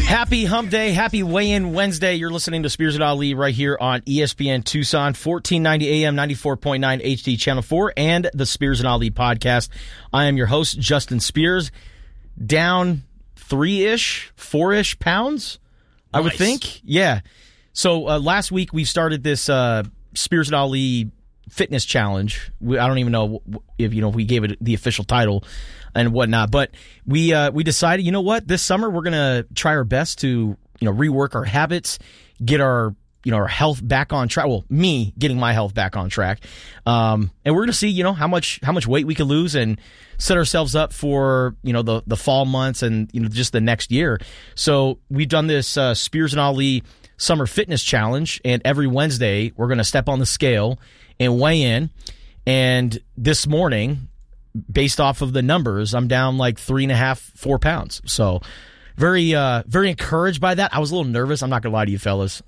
Happy Hump Day, happy Weigh-In Wednesday. You're listening to Spears and Ali right here on ESPN Tucson, 1490 AM, 94.9 HD Channel 4, and the Spears and Ali podcast. I am your host, Justin Spears. Down 3-ish, 4-ish pounds, I would think. Yeah. So last week we started this Spears and Ali fitness challenge. I don't even know if we gave it the official title and whatnot, but we decided, you know what, this summer we're gonna try our best to rework our habits, get our our health back on track. Well, me getting my health back on track, and we're gonna see how much weight we can lose and set ourselves up for the fall months and just the next year. So we've done this Spears and Ali Summer Fitness Challenge, and every Wednesday we're gonna step on the scale and weigh in. And this morning, based off of the numbers, I'm down like 3.5, 4 pounds. So very encouraged by that. I was a little nervous. I'm not going to lie to you fellas.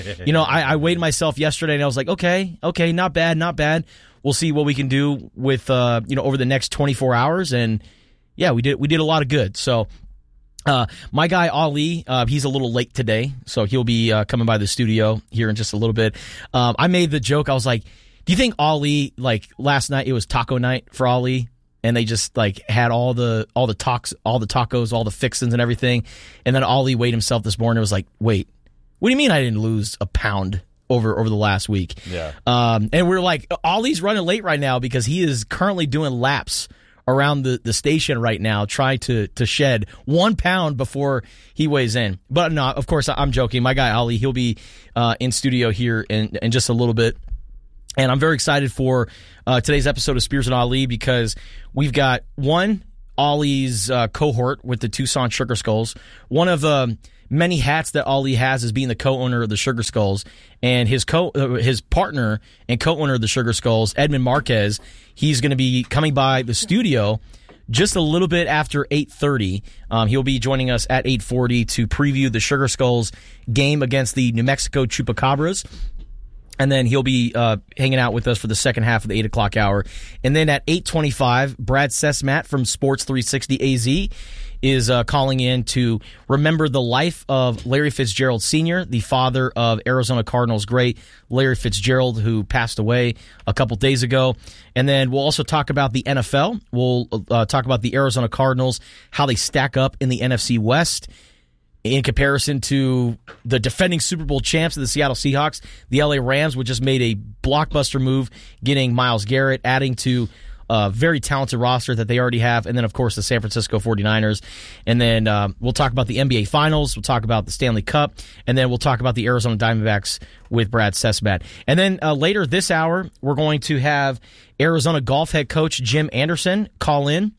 I weighed myself yesterday and I was like, okay, not bad. We'll see what we can do with, over the next 24 hours. And yeah, we did a lot of good. So, my guy Ali, he's a little late today, so he'll be coming by the studio here in just a little bit. I made the joke. I was like, do you think Ali, like last night, it was taco night for Ali, and they just like had all the tacos, all the fixins and everything, and then Ali weighed himself this morning. It was like, wait, what do you mean I didn't lose a pound over the last week? Yeah. And we're like, Ali's running late right now because he is currently doing laps around the station right now, trying to shed 1 pound before he weighs in. But no, of course, I'm joking. My guy Ali, he'll be in studio here in just a little bit. And I'm very excited for today's episode of Spears and Ali because we've got Ali's cohort with the Tucson Sugar Skulls. One of many hats that Ali has is being the co-owner of the Sugar Skulls. And his partner and co-owner of the Sugar Skulls, Edmund Marquez, he's going to be coming by the studio just a little bit after 8:30. He'll be joining us at 8:40 to preview the Sugar Skulls game against the New Mexico Chupacabras. And then he'll be hanging out with us for the second half of the 8 o'clock hour. And then at 8:25, Brad Sesmat from Sports 360 AZ is calling in to remember the life of Larry Fitzgerald Sr., the father of Arizona Cardinals great Larry Fitzgerald, who passed away a couple days ago. And then we'll also talk about the NFL. We'll talk about the Arizona Cardinals, how they stack up in the NFC West in comparison to the defending Super Bowl champs of the Seattle Seahawks. The LA Rams, which just made a blockbuster move, getting Myles Garrett, adding to a very talented roster that they already have. And then, of course, the San Francisco 49ers. And then we'll talk about the NBA Finals. We'll talk about the Stanley Cup. And then we'll talk about the Arizona Diamondbacks with Brad Sesmat. And then later this hour, we're going to have Arizona golf head coach Jim Anderson call in.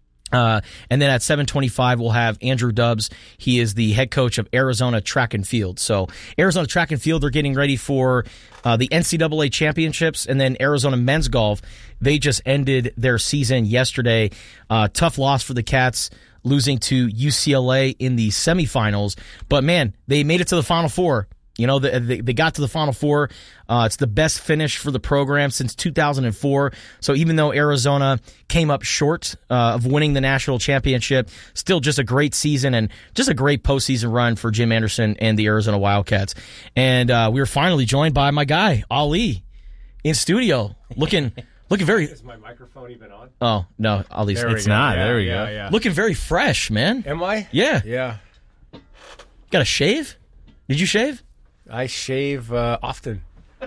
And then at 7:25, we'll have Andrew Dubbs. He is the head coach of Arizona Track and Field. So Arizona Track and Field, they're getting ready for the NCAA championships. And then Arizona men's golf, they just ended their season yesterday. Tough loss for the Cats, losing to UCLA in the semifinals. But man, they made it to the Final Four. They got to the Final Four. It's the best finish for the program since 2004. So even though Arizona came up short of winning the national championship, still just a great season and just a great postseason run for Jim Anderson and the Arizona Wildcats. And we were finally joined by my guy, Ali, in studio, looking very... Is my microphone even on? Oh, no, Ali's... It's not. Yeah, there we go. Yeah. Looking very fresh, man. Am I? Yeah. Yeah. Got a shave? Did you shave? I shave often.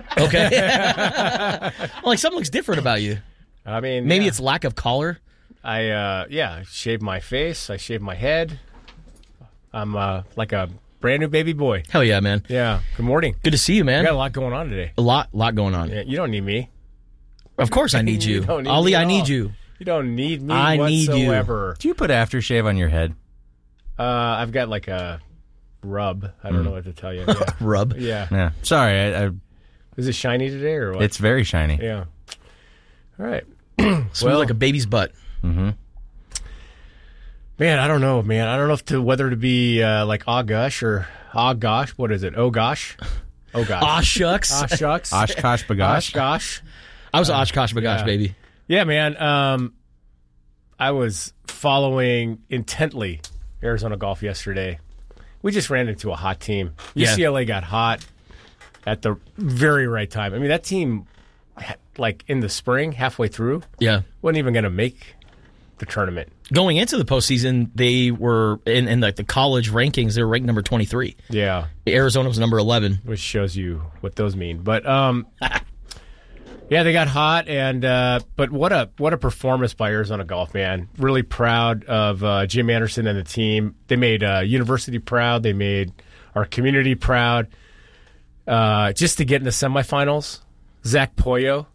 Okay. Like something looks different about you. I mean, maybe it's lack of collar. I shave my face. I shave my head. I'm like a brand new baby boy. Hell yeah, man. Yeah. Good morning. Good to see you, man. You got a lot going on today. A lot going on. Yeah, you don't need me. Of course I need you. You don't need Ali, me at I need all. you. You don't need me I need you. whatsoever. Do you put aftershave on your head? I've got like a rub. I don't know what to tell you. Yeah. Rub. Yeah. Yeah. Sorry, I Is it shiny today or what? it's very shiny. Yeah. All right. Smells like a baby's butt. Mm-hmm. Man, I don't know, man. I don't know whether to be like aw gush or aw gosh. What is it? Oh gosh. Oh gosh. Aw shucks. Aw shucks. Oshkosh bagosh. Osh gosh. I was Oshkosh bagosh, yeah. baby. Yeah, man. I was following intently Arizona golf yesterday. we just ran into a hot team. Yeah. UCLA got hot at the very right time. I mean, that team, like in the spring, halfway through, Yeah. wasn't even going to make the tournament. Going into the postseason, they were in like the college rankings. They were ranked number 23. Yeah, Arizona was number 11. which shows you what those mean. But yeah, they got hot, and but what a performance by Arizona Golf, man! Really proud of Jim Anderson and the team. They made university proud. They made our community proud. Just to get in the semifinals, Zach Pollo.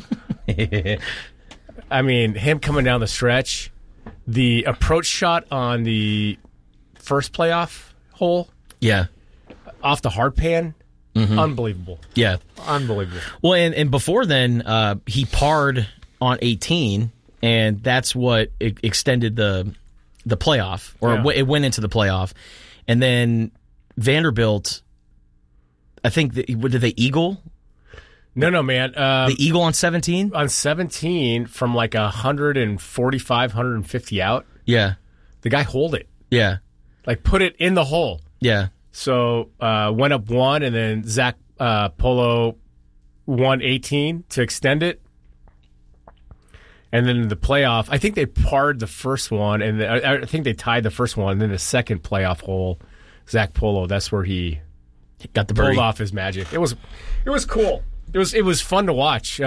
I mean, him coming down the stretch, the approach shot on the first playoff hole Yeah. off the hard pan, unbelievable, Yeah. unbelievable. Well, and before then, he parred on 18, and that's what extended the playoff, or Yeah. it went into the playoff. And then Vanderbilt, I think, did they eagle? No, man. The eagle on 17? On 17, from like 145, 150 out, Yeah. the guy holed it, Yeah. like put it in the hole. Yeah. So went up one, and then Zach Polo won 18 to extend it. And then in the playoff, I think they parred the first one, and I think they tied the first one. And then the second playoff hole, Zach Polo, that's where he Got the pulled birdie. off his magic. It was cool. It was fun to watch.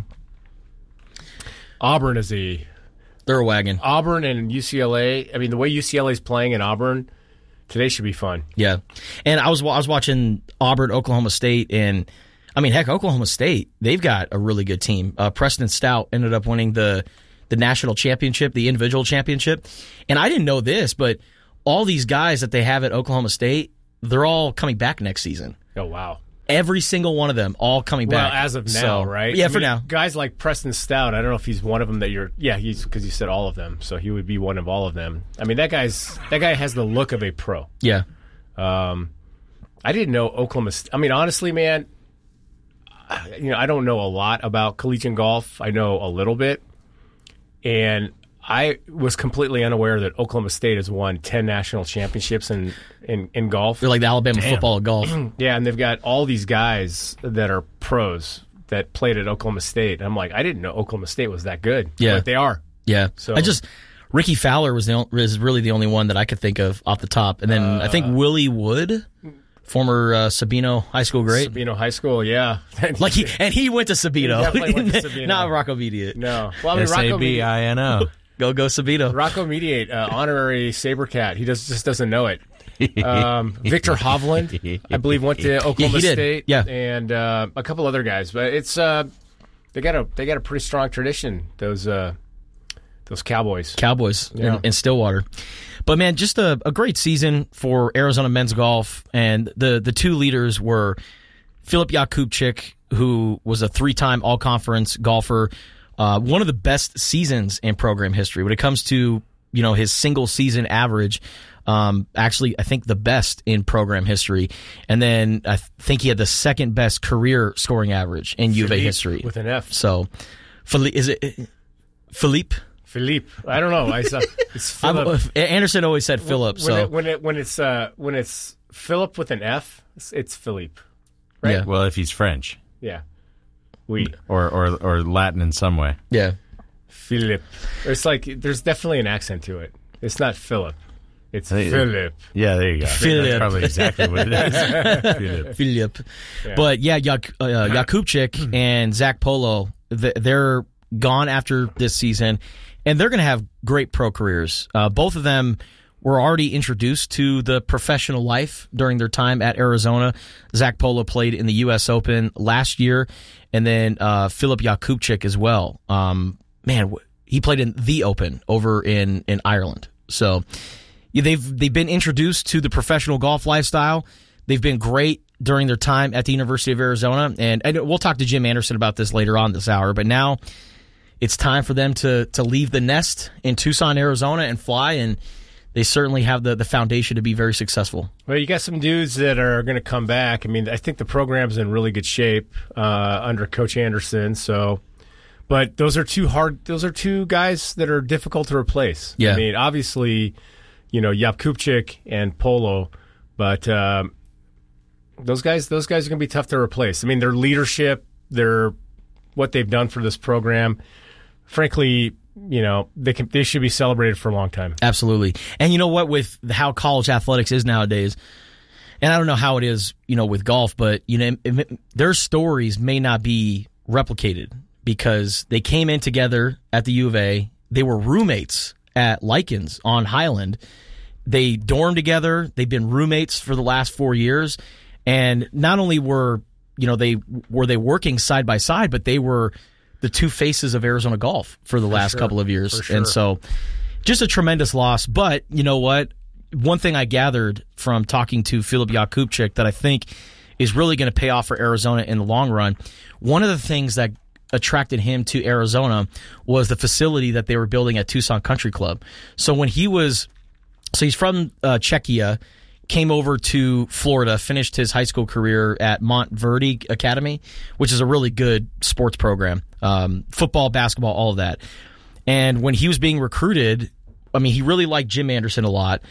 Auburn is They're a wagon. Auburn and UCLA. I mean, the way UCLA is playing in Auburn today should be fun. Yeah. And I was watching Auburn, Oklahoma State, and I mean, heck, Oklahoma State, they've got a really good team. Preston Stout ended up winning the national championship, the individual championship. And I didn't know this, but all these guys that they have at Oklahoma State, they're all coming back next season. Oh, wow. Every single one of them, all coming Well, back. as of now, So, right? Yeah, I for mean, now. Guys like Preston Stout, I don't know if he's one of them that you're... Yeah, he's because you said all of them, so he would be one of all of them. I mean, that guy has the look of a pro. Yeah. I didn't know Oklahoma... I mean, honestly, man, I don't know a lot about collegiate golf. I know a little bit. And I was completely unaware that Oklahoma State has won 10 national championships in golf. They're like the Alabama football of golf. Yeah, and they've got all these guys that are pros that played at Oklahoma State. And I'm like, I didn't know Oklahoma State was that good. Yeah. But they are. Yeah. So- Ricky Fowler was really the only one that I could think of off the top. And then I think Willie Wood, former Sabino High School great. Sabino High School, yeah. He went to Sabino. He definitely went to Sabino. Not Rocco Mediate. No. Well, I mean, Rocco Mediate, Sabino. Go Sabino. Rocco Mediate, honorary SaberCat. He just doesn't know it. Victor Hovland, I believe, went to Oklahoma he did. State. Yeah. And a couple other guys. But it's they got a pretty strong tradition, those Cowboys. In Stillwater. But man, just a great season for Arizona men's golf, and the two leaders were Filip Jakubczyk, who was a 3-time all-conference golfer, one of the best seasons in program history when it comes to his single season average. Actually, I think the best in program history, and then I think he had the second best career scoring average in U of A history with an F. So, is it Philippe? Philippe. I don't know. It's Philip. Anderson always said Philip. So when it's Philip with an F, it's Philippe. Right? Yeah. Well, if he's French Yeah. Oui. or Latin in some way. Yeah. Philippe. It's like there's definitely an accent to it. It's not Philip. It's Philip. Yeah, there you go. Philip. That's probably exactly what it is. Philip. Philip. Yeah. But yeah, Jakubczyk and Zach Polo, they're gone after this season, and they're going to have great pro careers. Both of them were already introduced to the professional life during their time at Arizona. Zach Polo played in the U.S. Open last year, and then Filip Jakubczyk as well. He played in the Open over in Ireland. So they've been introduced to the professional golf lifestyle. They've been great during their time at the University of Arizona, and we'll talk to Jim Anderson about this later on this hour. But now it's time for them to leave the nest in Tucson, Arizona, and fly, and they certainly have the foundation to be very successul. Well, you got some dudes that are going to come back. I mean, I think the program's in really good shape under Coach Anderson. So, but those are two guys that are difficult to replace. Yeah. I mean, obviously, Jakubczyk and Polo But those guys are going to be tough to replace. I mean, their leadership, what they've done for this program, frankly, they should be celebrated for a long time. Absolutely. And you know what, with how college athletics is nowadays, and I don't know how it is, with golf, but their stories may not be replicated because they came in together at the U of A. They were roommates at Likens on Highland. They dormed together. They've been roommates for the last 4 years. And not only were they working side by side, but they were the two faces of Arizona golf for the last couple of years. For sure. And so just a tremendous loss. But you know what? One thing I gathered from talking to Filip Jakubczyk that I think is really going to pay off for Arizona in the long run, one of the things that attracted him to Arizona was the facility that they were building at Tucson Country Club. So when he's from Czechia, came over to Florida, finished his high school career at Montverde Academy, which is a really good sports program, football, basketball, all of that. And when he was being recruited, I mean, he really liked Jim Anderson a lot.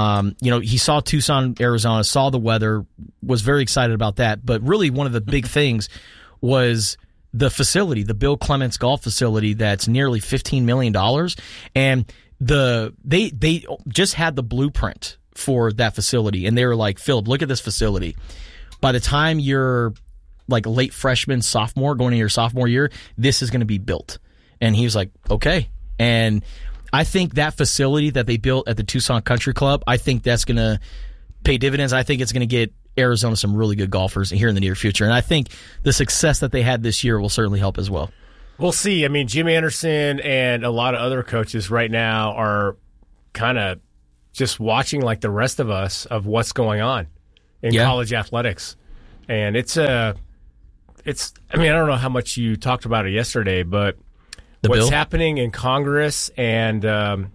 He saw Tucson, Arizona, saw the weather, was very excited about that. But really one of the big things was the facility, the Bill Clements Golf Facility that's nearly $15 million. And they just had the blueprint for that facility. And they were like, Philip, look at this facility. By the time you're like late freshman, sophomore, going into your sophomore year, this is going to be built. And he was like, okay. And I think that facility that they built at the Tucson Country Club, I think that's going to pay dividends. I think it's going to get Arizona some really good golfers here in the near future. And I think the success that they had this year will certainly help as well. We'll see. I mean, Jim Anderson and a lot of other coaches right now are kind of just watching like the rest of us of what's going on in college athletics. And I don't know how much you talked about it yesterday, but what's happening in Congress and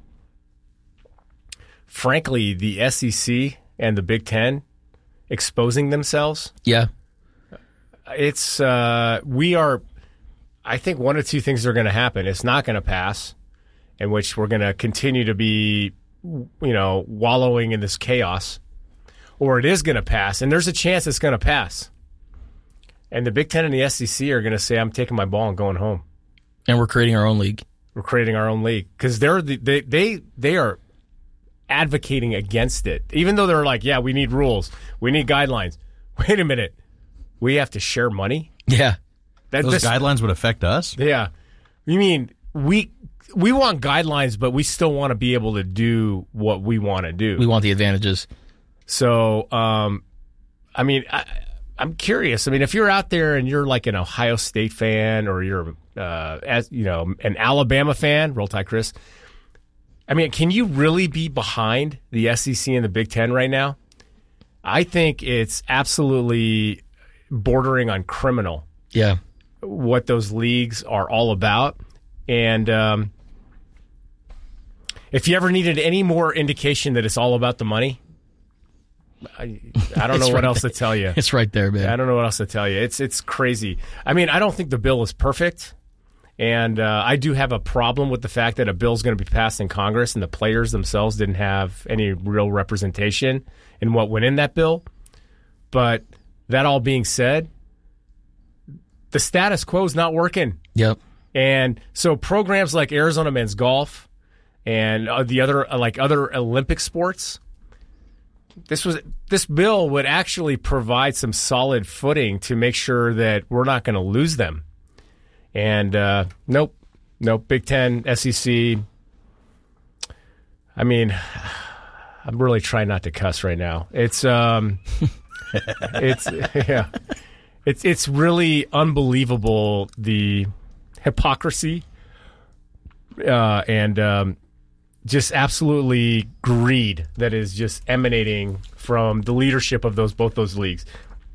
frankly, the SEC and the Big Ten exposing themselves. Yeah. I think one of two things are going to happen. It's not going to pass, in which we're going to continue to be, wallowing in this chaos, or it is going to pass, and there's a chance it's going to pass. And the Big Ten and the SEC are going to say, I'm taking my ball and going home. And we're creating our own league. We're creating our own league because they are advocating against it, even though they're like, yeah, we need rules, we need guidelines. Wait a minute, we have to share money. Yeah, those guidelines would affect us. Yeah, you mean we want guidelines, but we still want to be able to do what we want to do. We want the advantages. So, I'm curious. I mean, if you're out there and you're like an Ohio State fan, or you're an Alabama fan, Roll Tide Chris. I mean, can you really be behind the SEC and the Big Ten right now? I think it's absolutely bordering on criminal. Yeah, what those leagues are all about. And if you ever needed any more indication that it's all about the money, I don't know what else to tell you. It's right there, man. I don't know what else to tell you. It's crazy. I mean, I don't think the bill is perfect. And I do have a problem with the fact that a bill is going to be passed in Congress and the players themselves didn't have any real representation in what went in that bill. But that all being said, the status quo is not working. Yep. And so programs like Arizona Men's Golf and the other other Olympic sports, this bill would actually provide some solid footing to make sure that we're not going to lose them. And nope, Big Ten, SEC. I mean, I'm really trying not to cuss right now. It's it's really unbelievable, the hypocrisy and just absolutely greed that is just emanating from the leadership of both those leagues.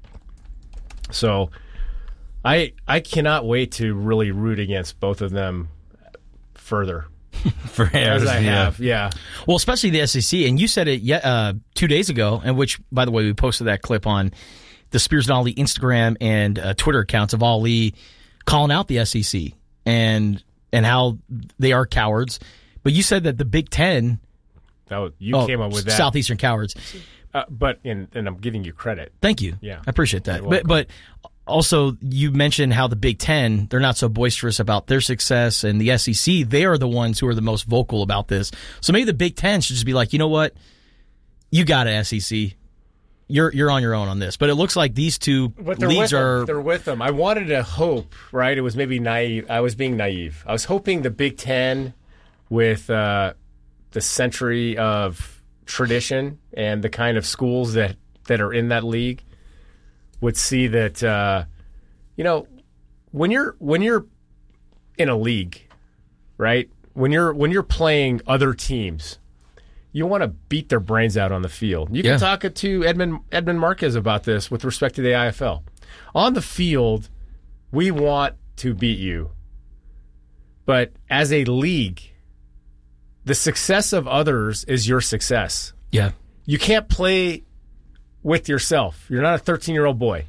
So I cannot wait to really root against both of them further. As I have, yeah. Well, especially the SEC, and you said it 2 days ago, and which, by the way, we posted that clip on the Spears and Ali Instagram and Twitter accounts of Ali calling out the SEC and how they are cowards. But you said that the Big Ten, came up with that, Southeastern cowards. and I'm giving you credit. Thank you. Yeah. I appreciate that. But also, you mentioned how the Big Ten, they're not so boisterous about their success, and the SEC, they are the ones who are the most vocal about this. So maybe the Big Ten should just be like, you know what? You got it, SEC. You're on your own on this. But it looks like these two leagues are... They're with them. I wanted to hope, right? It was maybe naive. I was being naive. I was hoping the Big Ten, with the century of tradition and the kind of schools that are in that league, would see that, when you're in a league, right? When you're playing other teams, you want to beat their brains out on the field. You can talk to Edmund Marquez about this with respect to the IFL. On the field, we want to beat you. But as a league, the success of others is your success. Yeah. You can't play with yourself. You're not a 13-year-old boy.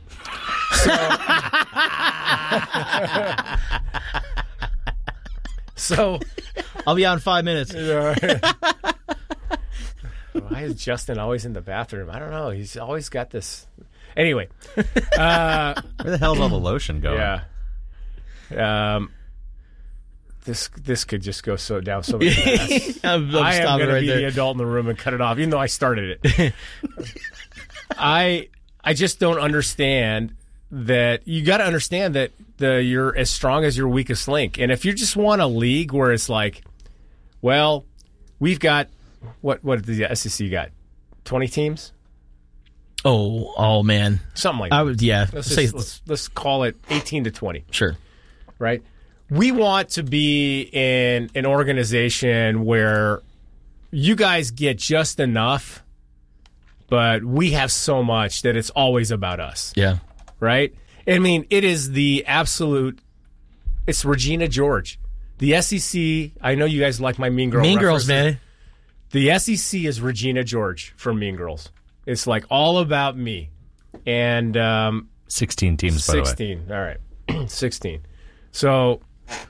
So I'll be out in 5 minutes. Why is Justin always in the bathroom? I don't know. He's always got this. Anyway. Where the hell's all the lotion going? Yeah. This could just go down so many paths. I am going to be the adult in the room and cut it off, even though I started it. I just don't understand that. You got to understand that you're as strong as your weakest link. And if you just want a league where it's like, well, we've got what did the SEC got? 20 teams? Oh man, something like that. Let's call it 18 to 20. Sure, right. We want to be in an organization where you guys get just enough, but we have so much that it's always about us. Yeah. Right? I mean, it is the absolute... It's Regina George. The SEC, I know you guys like my Mean Girl Girls, man. The SEC is Regina George from Mean Girls. It's like all about me. And... 16 teams, by the way. 16, all right. 16. So...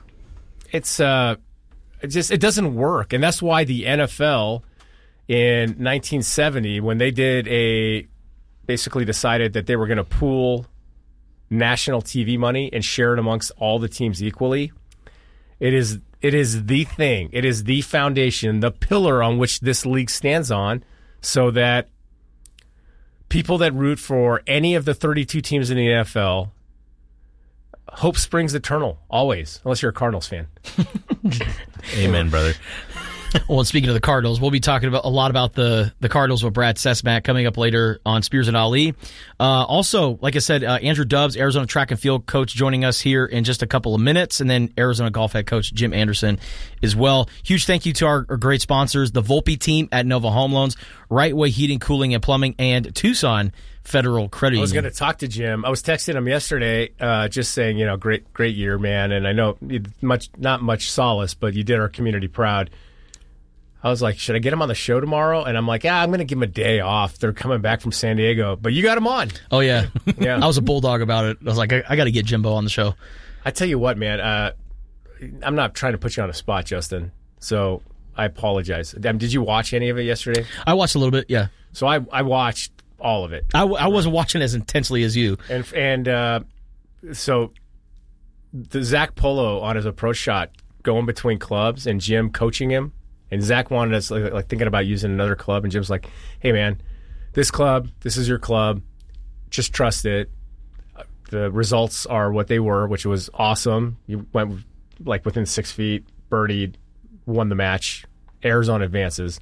it doesn't work, and that's why the NFL in 1970, when they basically decided that they were going to pool national TV money and share it amongst all the teams equally. It is the thing. It is the foundation, the pillar on which this league stands on, so that people that root for any of the 32 teams in the NFL. Hope springs eternal, always, unless you're a Cardinals fan. Amen, brother. Well, and speaking of the Cardinals, we'll be talking a lot about the Cardinals with Brad Sesmak coming up later on Spears and Ali. Also, like I said, Andrew Dubbs, Arizona track and field coach, joining us here in just a couple of minutes, and then Arizona golf head coach Jim Anderson as well. Huge thank you to our great sponsors, the Volpe team at Nova Home Loans, Right Way Heating, Cooling, and Plumbing, and Tucson Federal Credit Union. I was going to talk to Jim. I was texting him yesterday, just saying, great year, man. And I know not much solace, but you did our community proud. I was like, should I get him on the show tomorrow? And I'm like, I'm going to give him a day off. They're coming back from San Diego, but you got him on. Oh yeah, yeah. I was a bulldog about it. I was like, I got to get Jimbo on the show. I tell you what, man. I'm not trying to put you on a spot, Justin. So I apologize. Did you watch any of it yesterday? I watched a little bit. Yeah. So I watched all of it. I wasn't watching as intensely as you. And so the Zach Polo on his approach shot going between clubs and Jim coaching him. And Zach wanted us like thinking about using another club, and Jim's like, "Hey man, this is your club. Just trust it. The results are what they were, which was awesome. You went like within 6 feet, birdied, won the match. Arizona advances."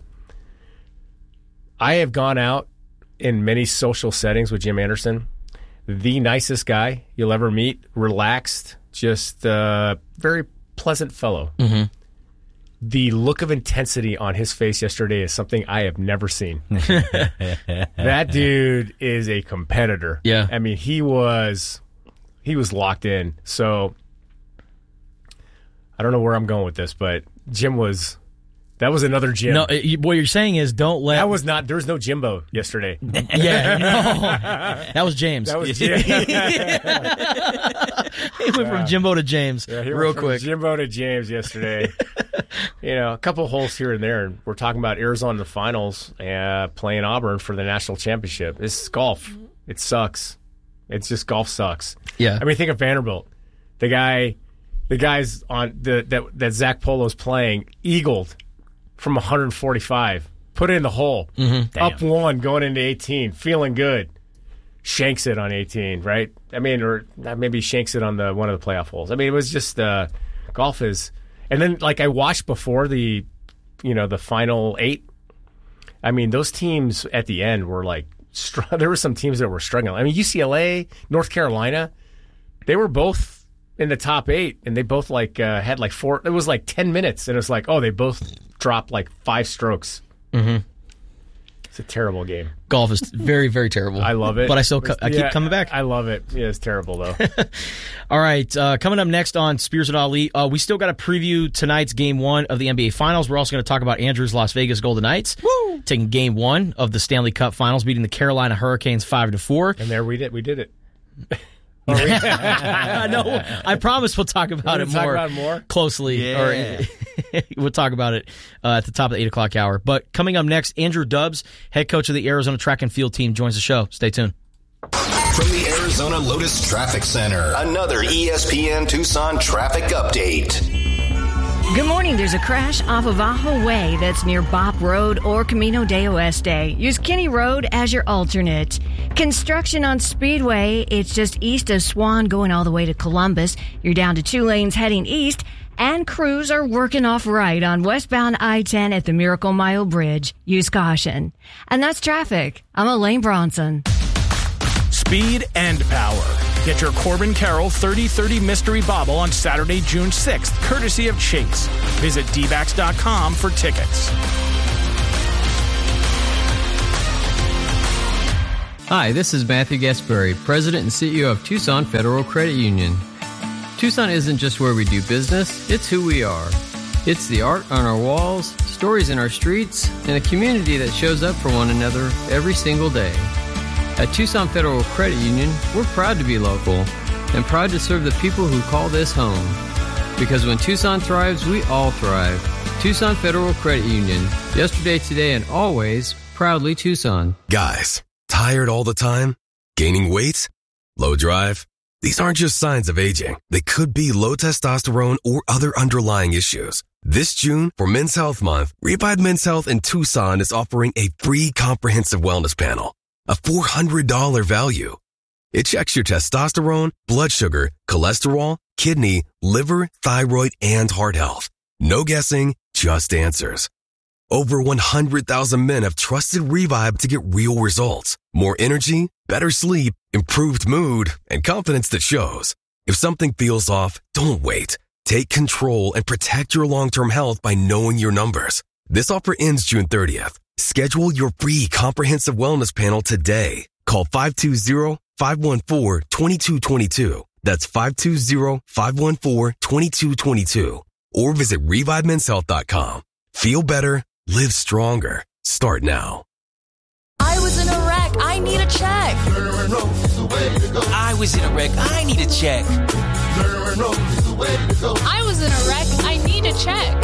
I have gone out in many social settings with Jim Anderson. The nicest guy you'll ever meet, relaxed, just very pleasant fellow. Mm-hmm. The look of intensity on his face yesterday is something I have never seen. That dude is a competitor. Yeah. I mean, he was locked in. So I don't know where I'm going with this, but Jim was That was another Jim. No, what you're saying is don't let. That was not. There was no Jimbo yesterday. Yeah, no, that was James. That was Jim. He went from Jimbo to James real quick. Jimbo to James yesterday. A couple of holes here and there. And we're talking about Arizona in the finals, playing Auburn for the national championship. This is golf. It sucks. It's just golf sucks. Yeah. I mean, think of Vanderbilt. The guys on that Zach Polo's playing eagled from 145, put it in the hole, up 1 going into 18, feeling good. Shanks it on 18, right? I mean, or maybe shanks it on one of the playoff holes. I mean, it was just golf is. And then, like, I watched before the final 8. I mean, those teams at the end were like, there were some teams that were struggling. I mean, UCLA, North Carolina, they were both in the top 8, and they both had like 4. It was like 10 minutes, and it was like, oh, they both dropped like 5 strokes. Mm-hmm. It's a terrible game. Golf is very, very terrible. I love it, but I keep coming back. I love it. Yeah, it's terrible though. All right, coming up next on Spears and Ali, we still got to preview tonight's Game 1 of the NBA Finals. We're also going to talk about Andrew's Las Vegas Golden Knights taking Game 1 of the Stanley Cup Finals, beating the Carolina Hurricanes 5-4. And there we did it. No, I promise we'll talk about it more closely. Yeah. Or we'll talk about it at the top of the 8 o'clock hour. But coming up next, Andrew Dubbs, head coach of the Arizona track and field team, joins the show. Stay tuned. From the Arizona Lotus Traffic Center, another ESPN Tucson traffic update. Good morning. There's a crash off of Ajo Way that's near Bop Road or Camino de Oeste. Use Kinney Road as your alternate. Construction on Speedway. It's just east of Swan going all the way to Columbus. You're down to 2 lanes heading east. And crews are working off right on westbound I-10 at the Miracle Mile Bridge. Use caution. And that's traffic. I'm Elaine Bronson. Speed and power. Get your Corbin Carroll 30-30 Mystery Bobble on Saturday, June 6th, courtesy of Chase. Visit dbacks.com for tickets. Hi, this is Matthew Gasparri, President and CEO of Tucson Federal Credit Union. Tucson isn't just where we do business, it's who we are. It's the art on our walls, stories in our streets, and a community that shows up for one another every single day. At Tucson Federal Credit Union, we're proud to be local and proud to serve the people who call this home. Because when Tucson thrives, we all thrive. Tucson Federal Credit Union. Yesterday, today, and always, proudly Tucson. Guys, tired all the time? Gaining weight? Low drive? These aren't just signs of aging. They could be low testosterone or other underlying issues. This June, for Men's Health Month, Revive Men's Health in Tucson is offering a free comprehensive wellness panel. A $400 value. It checks your testosterone, blood sugar, cholesterol, kidney, liver, thyroid, and heart health. No guessing, just answers. Over 100,000 men have trusted Revive to get real results. More energy, better sleep, improved mood, and confidence that shows. If something feels off, don't wait. Take control and protect your long-term health by knowing your numbers. This offer ends June 30th. Schedule your free comprehensive wellness panel today. Call 520-514-2222. That's 520-514-2222. Or visit ReviveMen'sHealth.com. Feel better, live stronger. Start now. I was in a wreck. I need a check. I was in a wreck. I need a check. I was in a wreck. I need a check.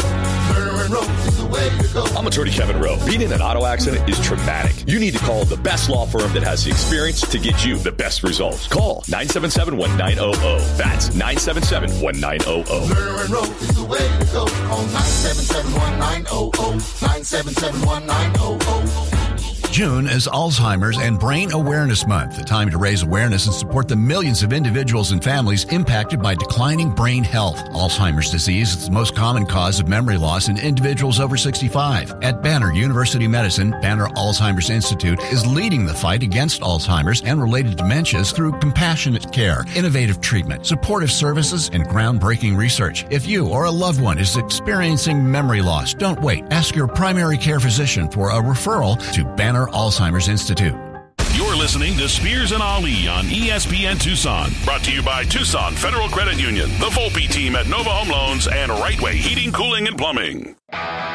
I'm attorney Kevin Rowe. Being in an auto accident is traumatic. You need to call the best law firm that has the experience to get you the best results. Call 977-1900. That's 977-1900. Murder Road is the way to go. Call 977-1900. 977-1900. June is Alzheimer's and Brain Awareness Month, a time to raise awareness and support the millions of individuals and families impacted by declining brain health. Alzheimer's disease is the most common cause of memory loss in individuals over 65. At Banner University Medicine, Banner Alzheimer's Institute is leading the fight against Alzheimer's and related dementias through compassionate care, innovative treatment, supportive services, and groundbreaking research. If you or a loved one is experiencing memory loss, don't wait. Ask your primary care physician for a referral to Banner Alzheimer's Institute. You're listening to Spears and Ali on ESPN Tucson. Brought to you by Tucson Federal Credit Union, the Volpe team at Nova Home Loans, and Right Way Heating, Cooling, and Plumbing.